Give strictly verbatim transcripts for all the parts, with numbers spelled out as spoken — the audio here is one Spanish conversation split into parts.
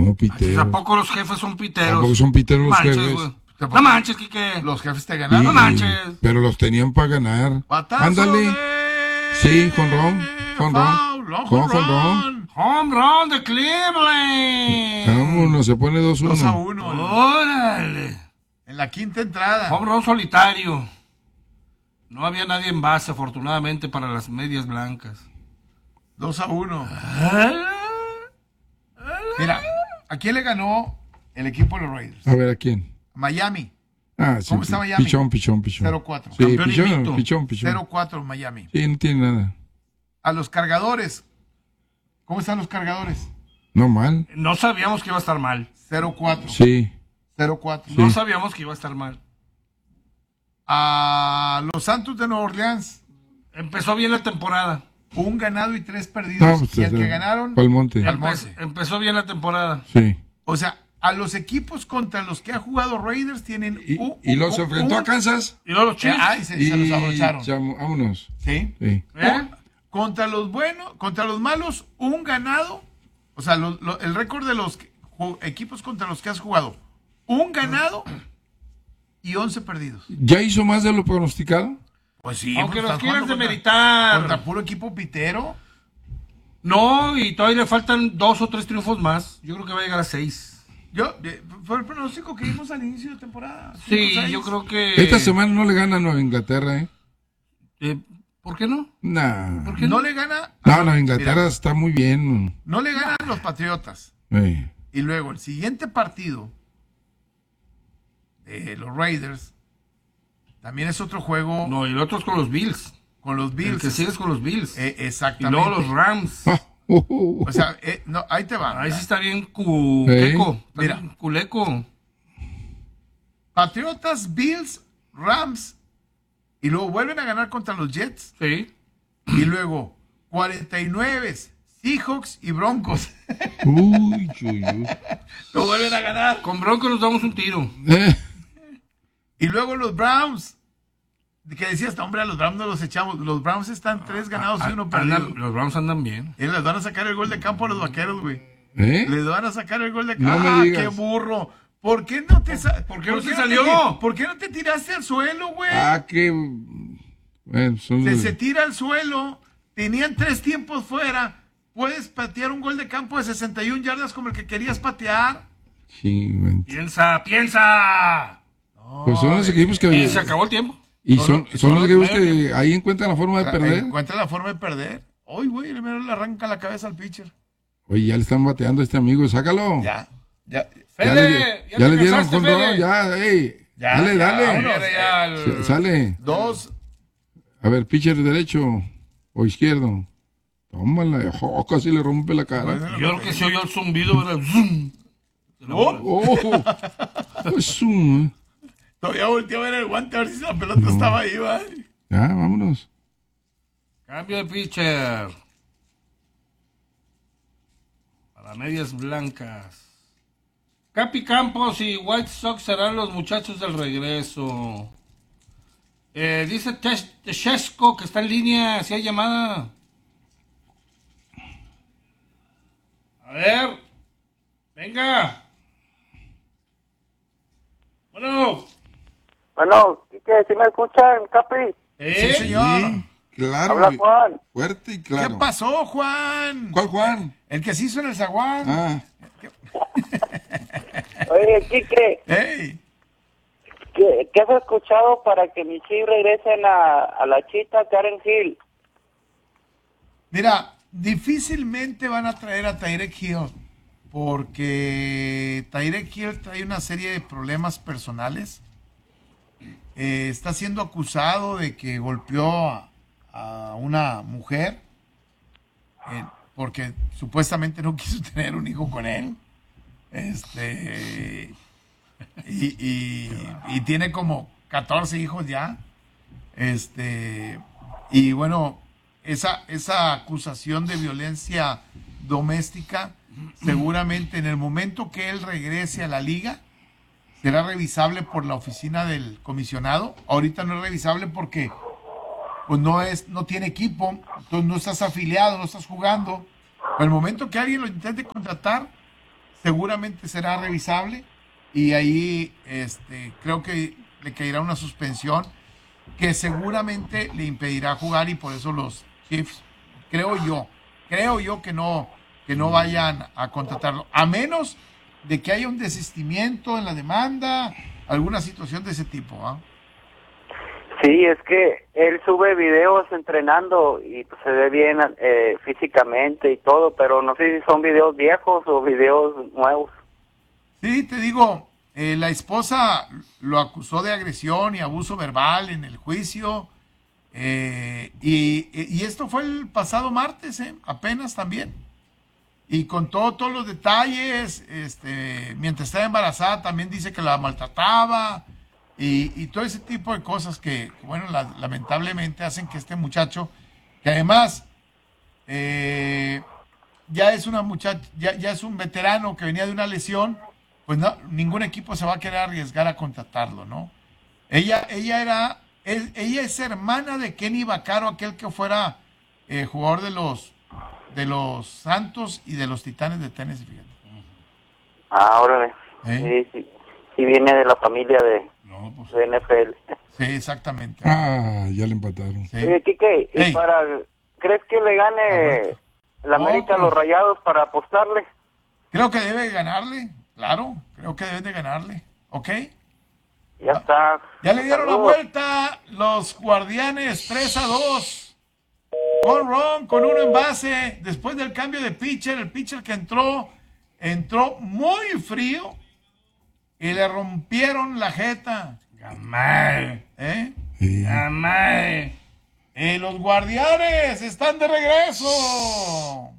¿Cómo piteros? ¿A poco los jefes son piteros? ¿A poco son piteros los manches, jefes? Güey. No manches, Quique. Los jefes te ganaron. Y, No manches. Pero los tenían para ganar. Patazo Ándale. de... Sí, jonrón. Jonrón. Foul, Con home jonrón. Home run de Cleveland. Vámonos, se pone dos uno. dos a uno. Órale. En la quinta entrada. Home run solitario. No había nadie en base, afortunadamente, para las medias blancas. dos a uno. Mira, ¿a quién le ganó el equipo de los Raiders? A ver, ¿a quién? Miami. Ah, sí. ¿Cómo está Miami? Pichón, pichón, pichón. cero cuatro. Sí, Campeón pichón, invicto. pichón, pichón. cero cuatro Miami. Sí, no tiene nada. A los cargadores. ¿Cómo están los cargadores? No mal. No sabíamos que iba a estar mal. cero cuatro. Sí. cero cuatro. No sabíamos que iba a estar mal. A los Santos de Nueva Orleans. Empezó bien la temporada. Un ganado y tres perdidos. No, pues, y el eh, que ganaron. Palmonte. Al Empe- monte. empezó bien la temporada. Sí. O sea, a los equipos contra los que ha jugado Raiders tienen. Y, un- y los un- enfrentó un- a Kansas. Y luego los Eh, Chiefs. Ay, se, Y se los abrocharon. chamo- vámonos. Sí. Sí. ¿Eh? Contra los buenos, contra los malos, un ganado. O sea, lo- lo- el récord de los que- ju- equipos contra los que has jugado. Un ganado y once perdidos. ¿Ya hizo más de lo pronosticado? Pues sí, Aunque pues los estás quieras jugando contra- demeritar. Contra puro equipo pitero. No, y todavía le faltan dos o tres triunfos más. Yo creo que va a llegar a seis. Yo, eh, fue el pronóstico que vimos al inicio de temporada. Sí, Cinco, seis. yo creo que... Esta semana no le gana a Nueva Inglaterra, ¿eh? Eh, ¿Por qué no? Nah. ¿Por qué No no? le gana. No, Nueva Inglaterra Mira, está muy bien. no le ganan los Patriotas. Sí. Y luego el siguiente partido de los Raiders también es otro juego No, y el otro es con los Bills. con los El Bills. que sigue es con los Bills. Eh, y exactamente. luego los Rams. Ah, uh, uh, O sea, eh, no, ahí te va. Ahí sí está bien culeco. Está Mira. bien culeco. Patriotas, Bills, Rams. Y luego vuelven a ganar contra los Jets. Sí. Y luego cuarenta y nueve, Seahawks y Broncos. uy, uy, uy. Lo vuelven a ganar. Con Bronco nos damos un tiro. Eh, Y luego los Browns. Que decías, hombre, a los Browns no los echamos. Los Browns están tres ganados y uno perdido. Andan- los Browns andan bien. Y les van a sacar el gol de campo a los vaqueros, güey. ¿Eh? Les van a sacar el gol de No campo. me ¡Ah, digas. qué burro! ¿Por qué no te sa- ¿Por qué no te te salió? ti- ¿Por qué no te tiraste al suelo, güey? Ah, qué. Bueno, son Se, los- se tira al suelo. Tenían tres tiempos fuera. Puedes patear un gol de campo de sesenta y una yardas como el que querías patear. Sí, güey. Piensa, piensa. Pues son los equipos que. Y se acabó el tiempo. Y Son son, los- son son los los equipos medios que ahí encuentran la forma de perder. Encuentra la forma de perder. Hoy, güey, primero le arranca la cabeza al pitcher. Oye, ya le están bateando a este amigo, sácalo. Ya, ya. Ya Fede, le, ya ya te le dieron cansaste, control, Fede. ya, ey. Ya, dale, ya, dale. vámonos. Viene ya el- S- Sale. Dos. A ver, pitcher derecho o izquierdo. Tómala, oh, casi le rompe la cara. Yo creo que se oyó el zumbido, era zoom. Oh, pues un. Todavía volteé a ver el guante a ver si la pelota estaba ahí, va. Ya, vámonos. Cambio de pitcher. Para medias blancas. Capi Campos y White Sox serán los muchachos del regreso. Eh, dice Techesco que está en línea, si hay llamada. A ver. Venga. Bueno. Bueno, ¿qué? ¿Sí me escuchan, Capi? ¿Eh? Sí, señor. Sí, claro. Habla güey. Juan. Fuerte y ¿Qué claro. pasó, Juan? ¿Cuál Juan? El que se hizo en el zaguán. Ah, Oye, Quique, ¡Ey! ¿qué, ¿qué has escuchado para que mis hijos regresen a, a la chita Karen Hill? Mira, difícilmente van a traer a Tyreek Hill porque Tyreek Hill trae una serie de problemas personales. Eh, está siendo acusado de que golpeó a, a una mujer eh, porque supuestamente no quiso tener un hijo con él. Este y, y, y tiene como catorce hijos ya. Este y bueno, esa, esa acusación de violencia doméstica, seguramente en el momento que él regrese a la liga, será revisable por la oficina del comisionado. Ahorita no es revisable porque pues no es, no tiene equipo, entonces no estás afiliado, no estás jugando. Pero el momento que alguien lo intente contratar, seguramente será revisable y ahí este, creo que le caerá una suspensión que seguramente le impedirá jugar y por eso los Chiefs, creo yo, creo yo que no, que no vayan a contratarlo, a menos de que haya un desistimiento en la demanda, alguna situación de ese tipo, ¿ah? Sí, es que él sube videos entrenando y pues, se ve bien eh, físicamente y todo, pero no sé si son videos viejos o videos nuevos. Sí, te digo, eh, la esposa lo acusó de agresión y abuso verbal en el juicio, eh, y, y esto fue el pasado martes, eh, apenas también, y contó todos los detalles, este, mientras estaba embarazada también dice que la maltrataba, y, y todo ese tipo de cosas que, bueno, la, lamentablemente hacen que este muchacho, que además eh, ya es una muchacha, ya, ya es un veterano que venía de una lesión, pues no, ningún equipo se va a querer arriesgar a contratarlo, ¿no? Ella, ella era, él, ella es hermana de Kenny Vaccaro, aquel que fuera eh, jugador de los de los Santos y de los Titanes de Tennessee, fíjate. Ah, órale. ¿Eh? Sí, sí, sí viene de la familia de, No, pues, de N F L. Sí, exactamente. Ah, ya le empataron. Sí. Oye, Quique, ¿y Ey. para, ¿crees que le gane Aguanta. el América a No, los pues. Rayados para apostarle? Creo que debe ganarle, claro, creo que deben de ganarle, ¿ok? Ya está. Ya le dieron la Saludos. vuelta los Guardianes tres a dos. Con Ron, con uno en base. Después del cambio de pitcher, el pitcher que entró, entró muy frío y le rompieron la jeta. Gamay, ¿Eh? Sí. Gamay. Y los Guardianes están de regreso.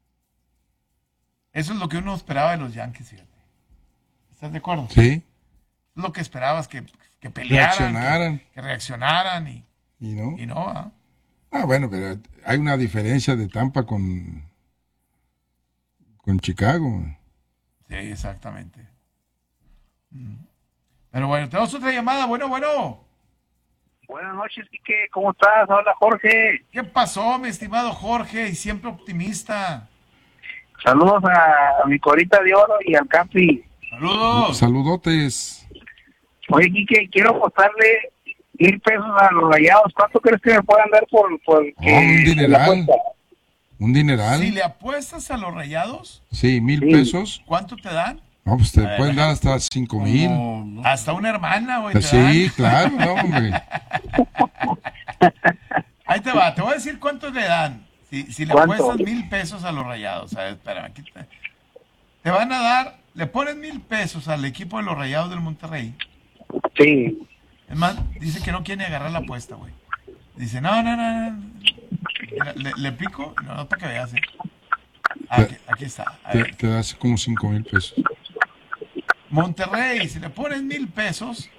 Eso es lo que uno esperaba de los Yankees, fíjate. ¿Estás de acuerdo? Sí, Es lo que esperabas, que, que pelearan, reaccionaran. Que, que reaccionaran y, ¿Y no? y no, ¿ah? Ah, bueno, pero hay una diferencia de Tampa con, con Chicago. Sí, exactamente. Mm. Pero bueno, tenemos otra llamada. Bueno, bueno. Buenas noches, Quique. ¿Cómo estás? Hola, Jorge. ¿Qué pasó, mi estimado Jorge? Y siempre optimista. Saludos a, a mi corita de oro y al Capi. Saludos. Saludotes. Oye, Quique, quiero apostarle mil pesos a los Rayados. ¿Cuánto crees que me puedan dar por, por que Oh, un dineral. la apuesta? Un dineral. Si le apuestas a los Rayados, Sí, mil Sí. pesos. ¿cuánto te dan? No, pues te A ver, pueden dar déjame- hasta cinco mil. No, no. Hasta una hermana, güey. te Sí, dan. claro, no, hombre. Ahí te va, te voy a decir cuánto le dan. Si, si le ¿Cuánto? apuestas mil pesos a los Rayados, a ver, espérame, aquí te, te van a dar, le pones mil pesos al equipo de los Rayados del Monterrey. Sí. Es más, dice que no quiere agarrar la apuesta, güey. Dice, no, no, no, no. Mira, Le, le pico, no, no para que veas. eh. Aquí, aquí está. A Te, ver. te das como cinco mil pesos. Monterrey, si le pones mil pesos,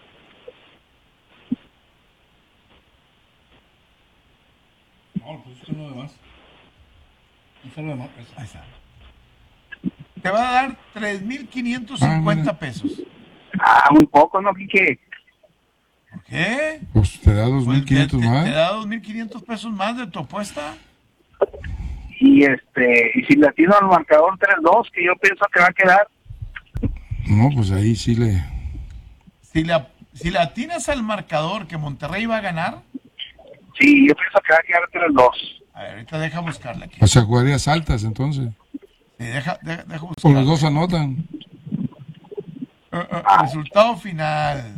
No, pues esto no de más. No solo de más. Pues, ahí está. Te va a dar tres mil quinientos Ah, cincuenta mira. pesos. Ah, muy poco, ¿no, Quique? ¿Por qué? Pues te da dos Pues mil quinientos te, te- más. te da dos mil quinientos pesos más de tu apuesta. Y este, y si le atino al marcador tres dos, que yo pienso que va a quedar. No, pues ahí sí le... Si le, si le atinas al marcador que Monterrey va a ganar, Sí, yo pienso que va a quedar tres dos. a ver, ahorita deja buscarla aquí. O sea, jugarías altas entonces. Sí, deja, deja, deja O buscarla. los dos anotan. Eh, eh, resultado final.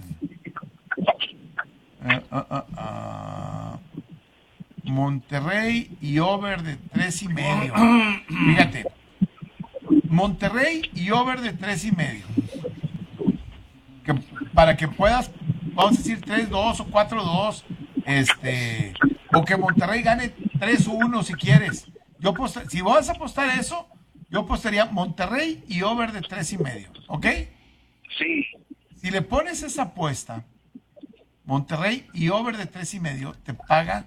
Eh, ah, ah, ah. Monterrey y over de tres y medio. Fíjate. Monterrey y over de tres y medio. Que, para que puedas, vamos a decir tres dos o cuatro dos, este, o que Monterrey gane tres uno si quieres. Yo aposta- si vas a apostar eso, yo apostaría Monterrey y over de tres y medio, ¿ok? Sí. Si le pones esa apuesta, Monterrey y over de tres y medio te paga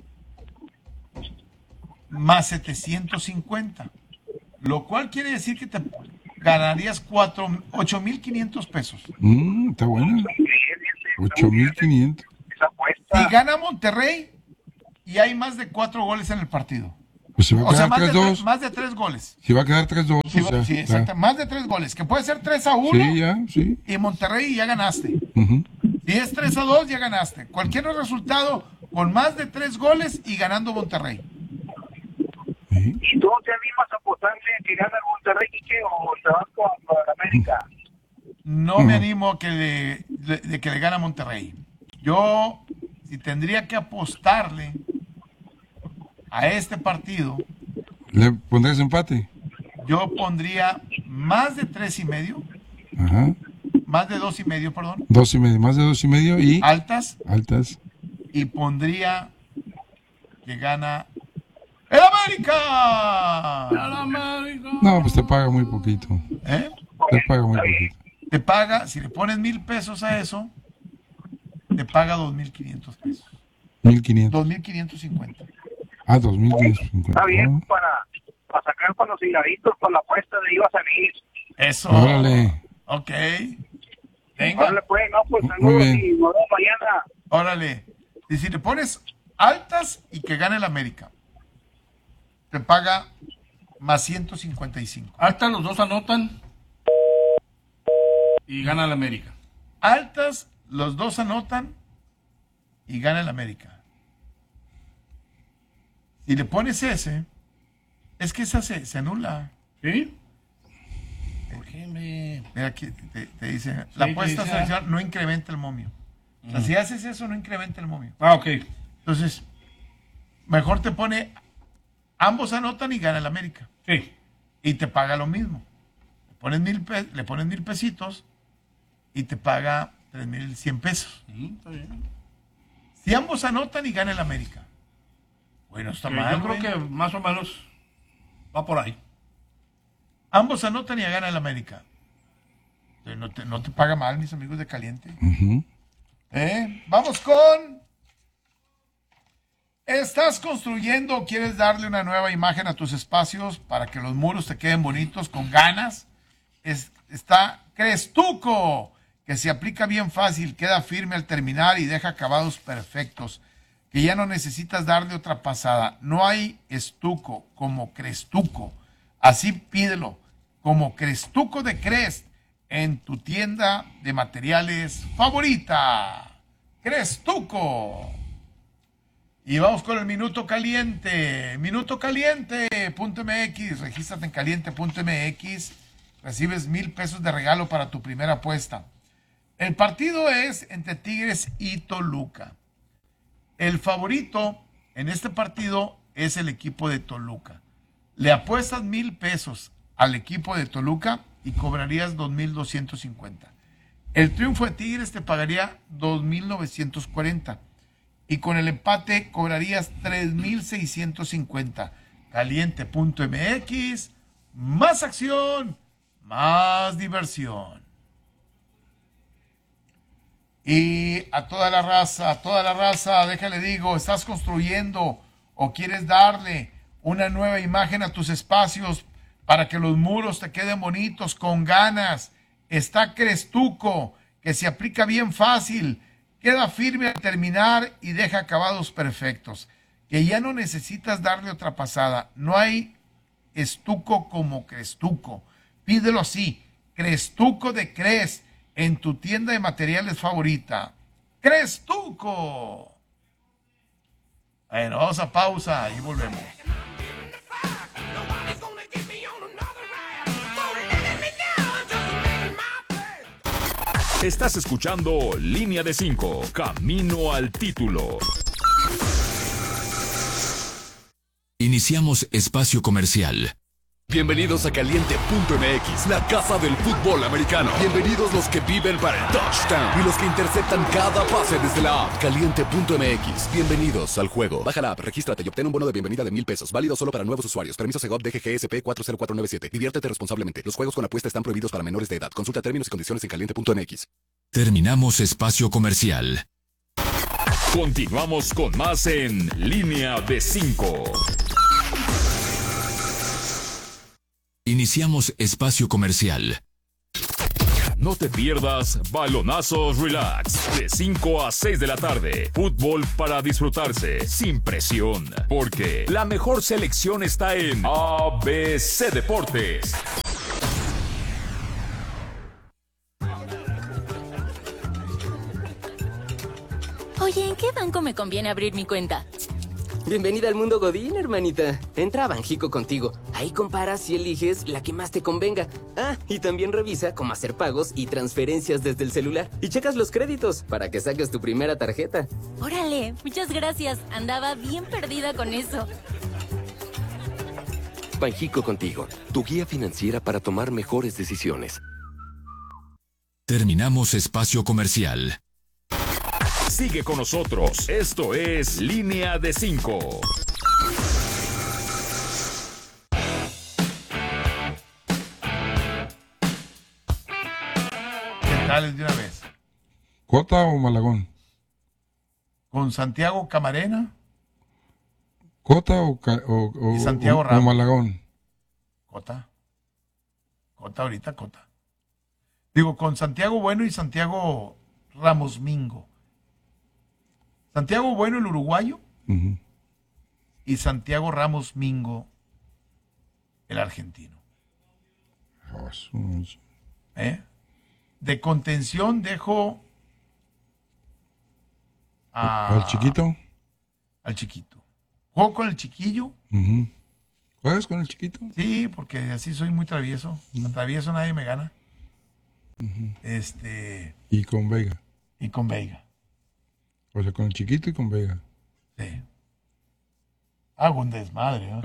más setecientos cincuenta, lo cual quiere decir que te ganarías cuatro, ocho mil quinientos pesos. Mm, está bueno. ocho mil quinientos. Esa apuesta. Si gana Monterrey y hay más de cuatro goles en el partido. Pues se va a O sea, quedar más de, tres dos. tres, más de tres goles. Si va a quedar tres dos. Sí, o sea, sí, ya. exacto. Más de tres goles. Que puede ser tres a uno. Sí, ya, sí. Y Monterrey ya ganaste. Ujú. Si es tres a dos, ya ganaste. Cualquier resultado con más de tres goles y ganando Monterrey. Sí. ¿Y tú te animas a apostarle que gana el Monterrey, Quique, o te vas con, con el América? No me animo a que le, de, de que le gane a Monterrey. Yo, si tendría que apostarle a este partido, ¿Le pondrás empate? yo pondría más de tres y medio, Ajá. más de dos y medio, perdón, Dos y medio, más de dos y medio y altas, altas. y pondría que gana el América. ¡Al América! No, pues te paga muy poquito. ¿Eh? Te paga muy poquito. Te paga, si le pones mil pesos a eso, te paga dos mil quinientos pesos. Mil quinientos. Dos mil quinientos cincuenta. Ah, dos mil quinientos cincuenta. Está bien, para, para sacar con los hiladitos, con la apuesta de iba a salir. Eso. Órale. Ok. Venga. Órale, pues, no, pues Muy saludos bien. y nos vemos mañana. Órale. Y si le pones altas y que gane el América, te paga más ciento cincuenta y cinco. Alta, los dos anotan. Y gana el América. Altas, los dos anotan y gana el América. Si le pones ese, es que esa se, se anula. ¿Sí? ¿Por qué me...? Mira aquí te, te dice, la Sí, apuesta te dice, seleccionada no incrementa el momio. O sea, Ujú. si haces eso, no incrementa el momio. Ah, ok. Entonces, mejor te pone, ambos anotan y gana el América. Sí. Y te paga lo mismo. Le pones mil, pe- le pones mil pesitos y te paga tres mil cien pesos. Mm, está bien. Si ambos anotan y gana el América. Bueno, está Sí, mal. yo creo güey. que más o menos va por ahí. Ambos anotan y gana el América. Eh, No te, no te paga mal, mis amigos de Caliente. Ujú. ¿Eh? Vamos con... ¿Estás construyendo o quieres darle una nueva imagen a tus espacios para que los muros te queden bonitos, con ganas? Es- está Crestuco, que se aplica bien fácil, queda firme al terminar y deja acabados perfectos, que ya no necesitas darle otra pasada. No hay estuco como Crestuco. Así pídelo, como Crestuco de Crest, en tu tienda de materiales favorita. Crestuco. Y vamos con el Minuto Caliente. Minuto Caliente punto M X. Regístrate en caliente punto M X. Recibes mil pesos de regalo para tu primera apuesta. El partido es entre Tigres y Toluca. El favorito en este partido es el equipo de Toluca. Le apuestas mil pesos al equipo de Toluca y cobrarías dos mil doscientos cincuenta. El triunfo de Tigres te pagaría dos mil novecientos cuarenta. Y con el empate cobrarías tres mil seiscientos cincuenta. caliente punto M X. Más acción, más diversión. Y a toda la raza, a toda la raza, déjale digo, estás construyendo o quieres darle una nueva imagen a tus espacios para que los muros te queden bonitos, con ganas. Está Crestuco, que se aplica bien fácil, queda firme al terminar y deja acabados perfectos, que ya no necesitas darle otra pasada. No hay estuco como Crestuco. Pídelo así, Crestuco de Cres, en tu tienda de materiales favorita. Crestuco. Bueno, vamos a pausa y volvemos. Estás escuchando Línea de cinco, Camino al Título. Iniciamos espacio comercial. Bienvenidos a caliente punto M X, la casa del fútbol americano. Bienvenidos los que viven para el touchdown y los que interceptan cada pase desde la app. caliente punto M X, bienvenidos al juego. Baja la app, regístrate y obtén un bono de bienvenida de mil pesos. Válido solo para nuevos usuarios. Permiso Segov D G G S P cuatro cero cuatro nueve siete. Diviértete responsablemente. Los juegos con apuesta están prohibidos para menores de edad. Consulta términos y condiciones en caliente punto M X. Terminamos espacio comercial. Continuamos con más en Línea de cinco. Iniciamos espacio comercial. No te pierdas Balonazos Relax de cinco a seis de la tarde. Fútbol para disfrutarse sin presión, porque la mejor selección está en A B C Deportes. Oye, ¿en qué banco me conviene abrir mi cuenta? Bienvenida al mundo Godín, hermanita. Entra a Banjico contigo. Ahí comparas y eliges la que más te convenga. Ah, y también revisa cómo hacer pagos y transferencias desde el celular. Y checas los créditos para que saques tu primera tarjeta. Órale, muchas gracias. Andaba bien perdida con eso. Banjico contigo, tu guía financiera para tomar mejores decisiones. Terminamos espacio comercial. Sigue con nosotros. Esto es Línea de cinco. ¿Qué tal de una vez? ¿Cota o Malagón? Con Santiago Camarena. ¿Cota o, o, o, y Santiago o, Ramos. o Malagón? Cota. Cota ahorita, Cota. Digo, con Santiago Bueno y Santiago Ramos Mingo. Santiago Bueno, el uruguayo, uh-huh. y Santiago Ramos Mingo, el argentino. Oh, ¿Eh? De contención dejo a, ¿Al chiquito? Al chiquito. ¿Juego con el chiquillo? Uh-huh. ¿Juegas con el chiquito? Sí, porque así soy muy travieso. Uh-huh. Travieso nadie me gana. Uh-huh. Este. Y con Vega. Y con Vega. O sea, con el chiquito y con Vega. Sí. Hago un desmadre, ¿no?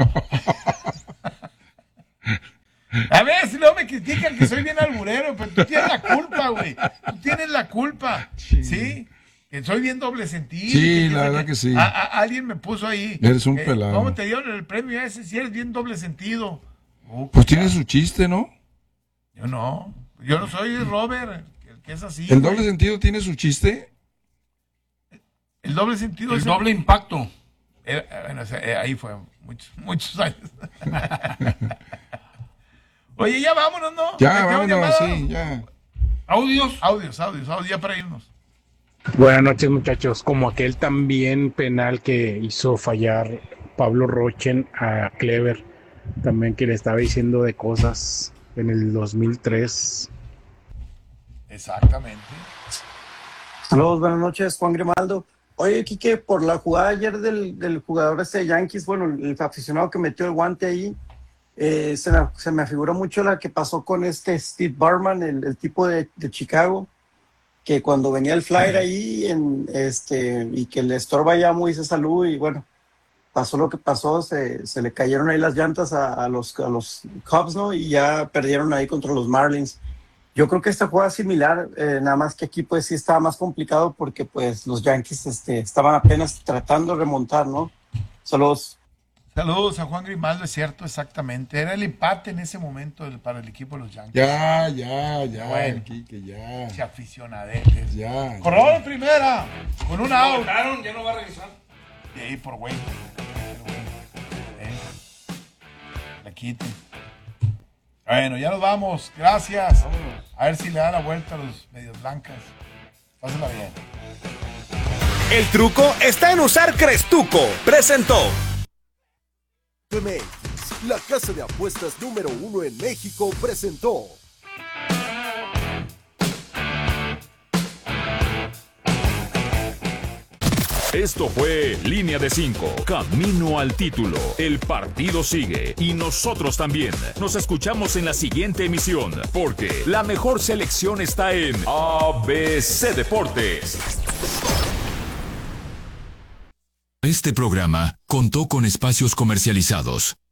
A ver, si no me critican que soy bien alburero, pero tú tienes la culpa, güey. Tú tienes la culpa. Sí. ¿Sí? Que soy bien doble sentido. Sí, la verdad que, que sí. A, a, alguien me puso ahí. Eres un eh, pelado. ¿Cómo te dieron el premio ese? Si eres bien doble sentido. Uh, pues tiene su chiste, ¿no? Yo no. Yo no soy Robert, el que es así. ¿El güey. doble sentido tiene su chiste? El doble sentido. El doble el... impacto. Era, bueno, o sea, ahí fue muchos, muchos años. Oye, ya vámonos, ¿no? Ya, vámonos, sí, ya. Audios. Audios, audios, audios, ya para irnos. Buenas noches, muchachos. Como aquel también penal que hizo fallar Pablo Rochen a Clever, también que le estaba diciendo de cosas en el dos mil tres. Exactamente. Saludos, buenas noches, Juan Grimaldo. Oye, Quique, por la jugada ayer del, del jugador este de Yankees, bueno, el aficionado que metió el guante ahí, eh, se, me, se me figura mucho la que pasó con este Steve Barman, el, el tipo de, de Chicago, que cuando venía el flyer ahí en, este, y que le estorba ya muy esa salud y bueno, pasó lo que pasó, se, se le cayeron ahí las llantas a, a, los, a los Cubs, ¿no? Y ya perdieron ahí contra los Marlins. Yo creo que esta jugada es similar, eh, nada más que aquí pues sí estaba más complicado porque pues los Yankees este, estaban apenas tratando de remontar, ¿no? Saludos. Saludos a Juan Grimaldo, es cierto, exactamente. Era el empate en ese momento del, para el equipo de los Yankees. Ya, ya, ya, bueno, Quique, ya. Se aficionadetes. Ya. Corredor en primera, con un out. Ya no va a regresar. Y ahí por güey. Eh, la quiten. Bueno, ya nos vamos. Gracias. Vámonos. A ver si le da la vuelta a los medios blancas. Pásenla bien. El truco está en usar Crestuco. Presentó. M X, la casa de apuestas número uno en México, presentó. Esto fue Línea de cinco, camino al título. El partido sigue y nosotros también. Nos escuchamos en la siguiente emisión, porque la mejor selección está en A B C Deportes. Este programa contó con espacios comercializados.